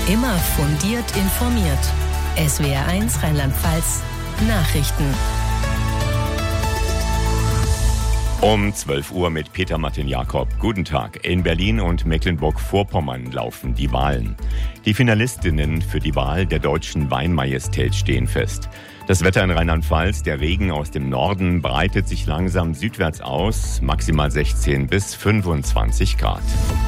Immer fundiert informiert. SWR1 Rheinland-Pfalz Nachrichten. Um 12 Uhr mit Peter Martin Jakob. Guten Tag. In Berlin und Mecklenburg-Vorpommern laufen die Wahlen. Die Finalistinnen für die Wahl der deutschen Weinmajestät stehen fest. Das Wetter in Rheinland-Pfalz, der Regen aus dem Norden, breitet sich langsam südwärts aus, maximal 16 bis 25 Grad.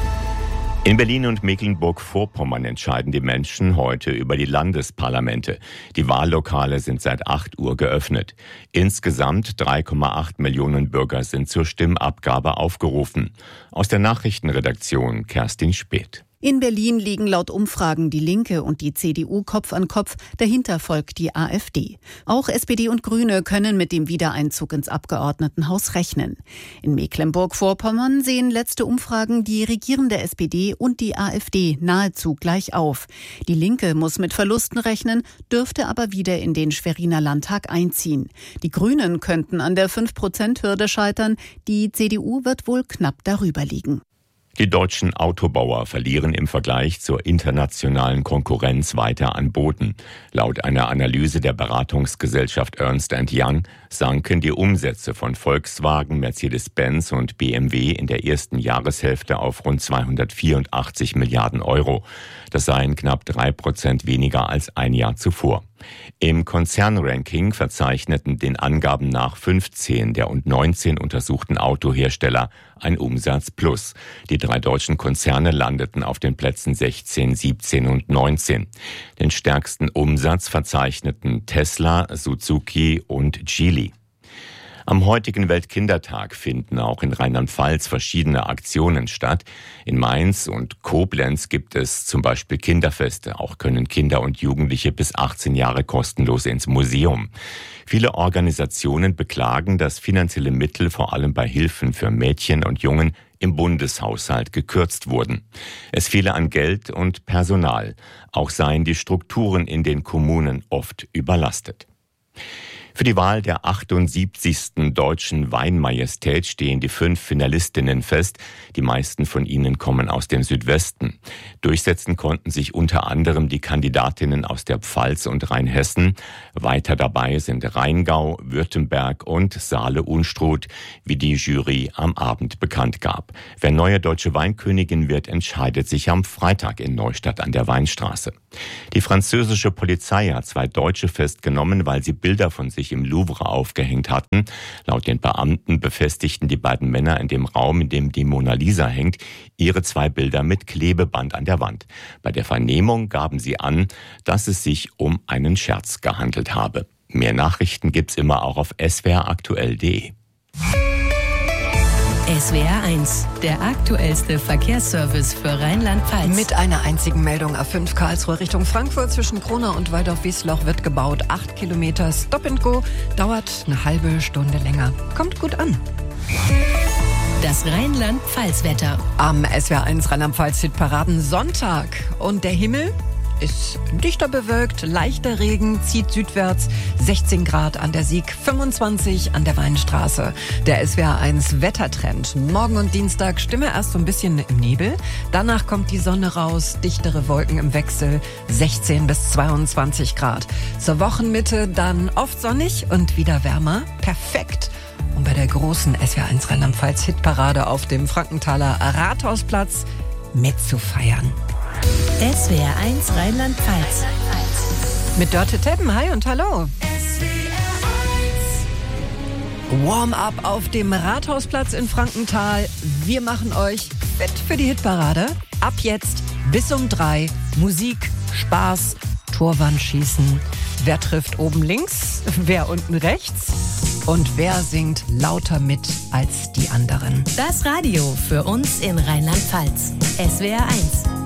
In Berlin und Mecklenburg-Vorpommern entscheiden die Menschen heute über die Landesparlamente. Die Wahllokale sind seit 8 Uhr geöffnet. Insgesamt 3,8 Millionen Bürger sind zur Stimmabgabe aufgerufen. Aus der Nachrichtenredaktion Kerstin Späth. In Berlin liegen laut Umfragen die Linke und die CDU Kopf an Kopf, dahinter folgt die AfD. Auch SPD und Grüne können mit dem Wiedereinzug ins Abgeordnetenhaus rechnen. In Mecklenburg-Vorpommern sehen letzte Umfragen die regierende SPD und die AfD nahezu gleich auf. Die Linke muss mit Verlusten rechnen, dürfte aber wieder in den Schweriner Landtag einziehen. Die Grünen könnten an der 5%-Hürde scheitern, die CDU wird wohl knapp darüber liegen. Die deutschen Autobauer verlieren im Vergleich zur internationalen Konkurrenz weiter an Boden. Laut einer Analyse der Beratungsgesellschaft Ernst & Young sanken die Umsätze von Volkswagen, Mercedes-Benz und BMW in der ersten Jahreshälfte auf rund 284 Milliarden Euro. Das seien knapp 3% weniger als ein Jahr zuvor. Im Konzernranking verzeichneten den Angaben nach 15 der 19 untersuchten Autohersteller ein Umsatzplus. Die 3 deutschen Konzerne landeten auf den Plätzen 16, 17 und 19. Den stärksten Umsatz verzeichneten Tesla, Suzuki und Geely. Am heutigen Weltkindertag finden auch in Rheinland-Pfalz verschiedene Aktionen statt. In Mainz und Koblenz gibt es zum Beispiel Kinderfeste. Auch können Kinder und Jugendliche bis 18 Jahre kostenlos ins Museum. Viele Organisationen beklagen, dass finanzielle Mittel vor allem bei Hilfen für Mädchen und Jungen im Bundeshaushalt gekürzt wurden. Es fehle an Geld und Personal. Auch seien die Strukturen in den Kommunen oft überlastet. Für die Wahl der 78. deutschen Weinmajestät stehen die 5 Finalistinnen fest. Die meisten von ihnen kommen aus dem Südwesten. Durchsetzen konnten sich unter anderem die Kandidatinnen aus der Pfalz und Rheinhessen. Weiter dabei sind Rheingau, Württemberg und Saale-Unstrut, wie die Jury am Abend bekannt gab. Wer neue deutsche Weinkönigin wird, entscheidet sich am Freitag in Neustadt an der Weinstraße. Die französische Polizei hat 2 Deutsche festgenommen, weil sie Bilder von sich im Louvre aufgehängt hatten. Laut den Beamten befestigten die beiden Männer in dem Raum, in dem die Mona Lisa hängt, ihre 2 Bilder mit Klebeband an der Wand. Bei der Vernehmung gaben sie an, dass es sich um einen Scherz gehandelt habe. Mehr Nachrichten gibt's immer auch auf swraktuell.de. SWR1, der aktuellste Verkehrsservice für Rheinland-Pfalz. Mit einer einzigen Meldung: A5 Karlsruhe Richtung Frankfurt zwischen Kronau und Waldorf-Wiesloch wird gebaut. 8 Kilometer Stop and Go, dauert eine halbe Stunde länger. Kommt gut an. Das Rheinland-Pfalz-Wetter. Am SWR1 Rheinland-Pfalz-Hitparaden Sonntag. Und der Himmel ist dichter bewölkt, leichter Regen, zieht südwärts, 16 Grad an der Sieg, 25 an der Weinstraße. Der SWR1 Wettertrend. Morgen und Dienstag Stimme erst so ein bisschen im Nebel, danach kommt die Sonne raus, dichtere Wolken im Wechsel, 16 bis 22 Grad. Zur Wochenmitte dann oft sonnig und wieder wärmer, perfekt, um bei der großen SWR1 Rheinland-Pfalz Hitparade auf dem Frankenthaler Rathausplatz mitzufeiern. SWR1 Rheinland-Pfalz. Mit Dörte Teppen, hi und hallo. Warm-up auf dem Rathausplatz in Frankenthal. Wir machen euch fett für die Hitparade. Ab jetzt bis um 3 Musik, Spaß, Torwandschießen. Wer trifft oben links, wer unten rechts und wer singt lauter mit als die anderen. Das Radio für uns in Rheinland-Pfalz. SWR1.